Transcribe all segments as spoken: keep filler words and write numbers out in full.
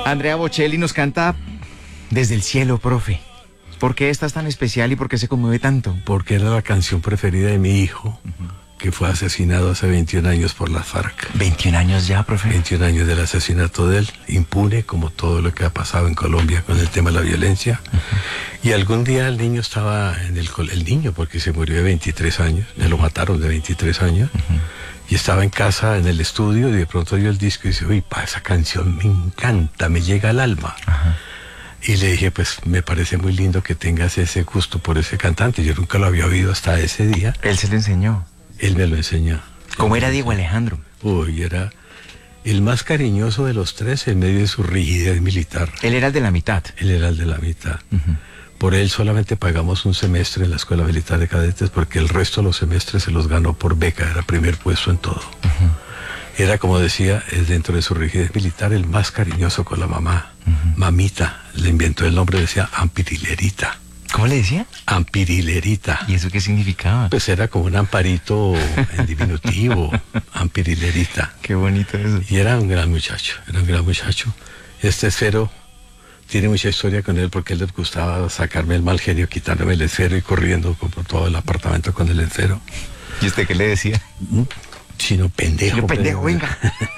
Andrea Bocelli nos canta Desde el cielo, profe. ¿Por qué esta es tan especial y por qué se conmueve tanto? Porque era la canción preferida de mi hijo, uh-huh. que fue asesinado hace veintiún años por las FARC. ¿veintiún años ya, profe? veintiún años del asesinato de él, impune, como todo lo que ha pasado en Colombia con el tema de la violencia. Uh-huh. Y algún día el niño estaba en el el niño, porque se murió de veintitrés años, me lo mataron de veintitrés años, uh-huh. y estaba en casa, en el estudio, y de pronto oyó el disco y dice, uy, pa, esa canción me encanta, me llega al alma. Uh-huh. Y le dije, pues me parece muy lindo que tengas ese gusto por ese cantante. Yo nunca lo había oído hasta ese día. ¿Él se lo enseñó? Él me lo enseñó. ¿Cómo era Diego Alejandro? Uy, era el más cariñoso de los tres en medio de su rigidez militar. Él era el de la mitad. Él era el de la mitad. Uh-huh. Por él solamente pagamos un semestre en la Escuela Militar de Cadetes porque el resto de los semestres se los ganó por beca. Era primer puesto en todo. Uh-huh. Era, como decía, dentro de su rigidez militar, el más cariñoso con la mamá. Uh-huh. Mamita, le inventó el nombre, decía Ampirilerita. ¿Cómo le decía? Ampirilerita. ¿Y eso qué significaba? Pues era como un amparito en diminutivo, Ampirilerita. Qué bonito eso. Y era un gran muchacho, era un gran muchacho. Este esfero tiene mucha historia con él porque él les gustaba sacarme el mal genio, quitándome el esfero y corriendo por todo el apartamento con el esfero. ¿Y usted qué le decía? ¿Mm? Chino pendejo. Chino pendejo, pero, venga.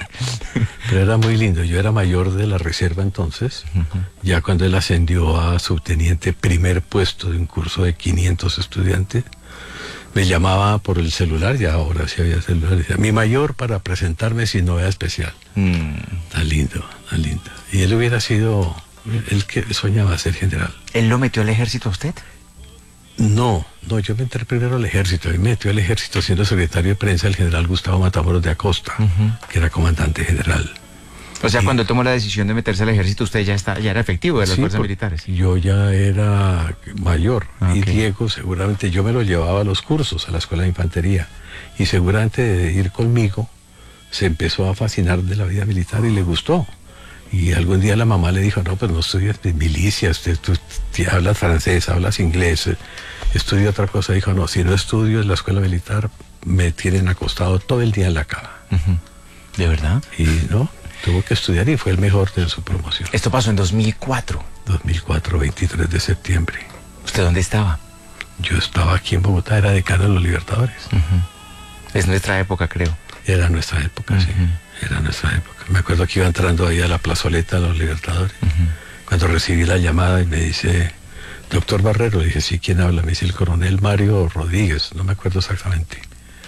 Pero era muy lindo. Yo era mayor de la reserva entonces. Uh-huh. Ya cuando él ascendió a subteniente, primer puesto de un curso de quinientos estudiantes, me llamaba por el celular, ya ahora sí había celular. Decía, mi mayor para presentarme sin novedad especial. Mm. Tan lindo, tan lindo. Y él hubiera sido el que soñaba ser general. ¿Él lo metió al ejército a usted? No, no, yo me entré primero al ejército. Y me metió al ejército siendo secretario de prensa el general Gustavo Matamoros de Acosta, uh-huh. que era comandante general. O sea, y, cuando tomó la decisión de meterse al ejército, usted ya está, ya era efectivo de las sí, fuerzas militares. Yo ya era mayor. Okay. Y Diego, seguramente, yo me lo llevaba a los cursos, a la escuela de infantería. Y seguramente de ir conmigo, se empezó a fascinar de la vida militar y le gustó. Y algún día la mamá le dijo, no, pues no estudias milicia, usted, tú, tú hablas francés, hablas inglés, estudia otra cosa. Dijo, no, si no estudio en la escuela militar, me tienen acostado todo el día en la cama. Uh-huh. ¿De verdad? Y no, tuvo que estudiar y fue el mejor de su promoción. Esto pasó en dos mil cuatro. dos mil cuatro, veintitrés de septiembre. ¿Usted dónde estaba? Yo estaba aquí en Bogotá, era decano de los Libertadores. Uh-huh. Es nuestra época, creo. Era nuestra época, uh-huh. sí. Era nuestra época. Me acuerdo que iba entrando ahí a la plazoleta de los Libertadores. Uh-huh. Cuando recibí la llamada y me dice, doctor Barrero, le dije, sí, ¿quién habla? Me dice el coronel Mario Rodríguez, no me acuerdo exactamente.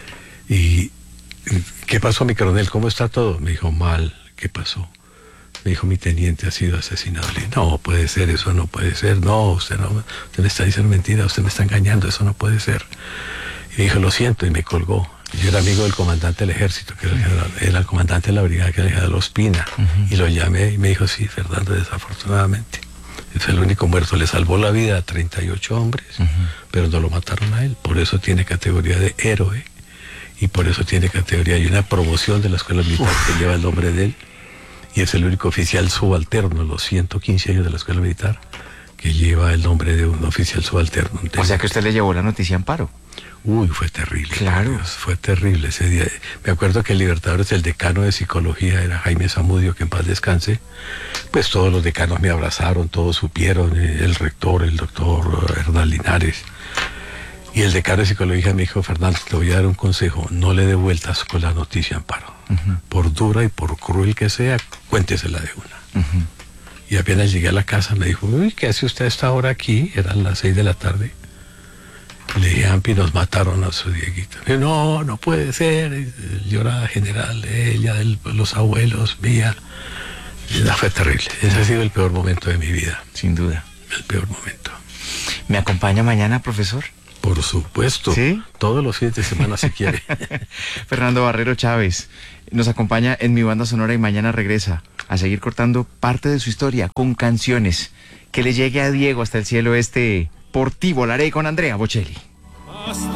Y, ¿qué pasó, mi coronel? ¿Cómo está todo? Me dijo, mal, ¿qué pasó? Me dijo, mi teniente ha sido asesinado. Le dije, no, puede ser, eso no puede ser. No, usted no, usted me está diciendo mentira, usted me está engañando, eso no puede ser. Y me dijo, lo siento, y me colgó. Yo era amigo del comandante del ejército, que era el, general, era el comandante de la brigada, que era el general Ospina. Uh-huh. Y lo llamé y me dijo, sí, Fernando, desafortunadamente. Es el único muerto, le salvó la vida a treinta y ocho hombres, uh-huh. pero no lo mataron a él. Por eso tiene categoría de héroe y por eso tiene categoría. Hay una promoción de la escuela militar Uf. que lleva el nombre de él y es el único oficial subalterno, los ciento quince años de la escuela militar, que lleva el nombre de un oficial subalterno. O sea que usted le llevó la noticia a Amparo. Uy, fue terrible. Claro. Dios, fue terrible ese día. Me acuerdo que el Libertadores, el decano de psicología era Jaime Zamudio, que en paz descanse. Pues todos los decanos me abrazaron, todos supieron, el rector, el doctor Hernán Linares. Y el decano de psicología me dijo, Fernando, te voy a dar un consejo, no le dé vueltas con la noticia a Amparo. Uh-huh. Por dura y por cruel que sea, cuéntesela de una. Uh-huh. Y apenas llegué a la casa me dijo, uy, ¿qué hace usted a esta hora aquí? Eran las seis de la tarde. Le dije, Ampi, nos mataron a su Dieguito. Dije, no, no puede ser. Lloraba general, ella, de los abuelos, mía. Y fue terrible. Ese ha sido el peor momento de mi vida. Sin duda. El peor momento. ¿Me acompaña mañana, profesor? Por supuesto. ¿Sí? Todos los fines de semana si quiere. Fernando Barrero Chávez nos acompaña en Mi Banda Sonora y mañana regresa a seguir cortando parte de su historia con canciones. Que le llegue a Diego hasta el cielo este... Por ti volaré con Andrea Bocelli.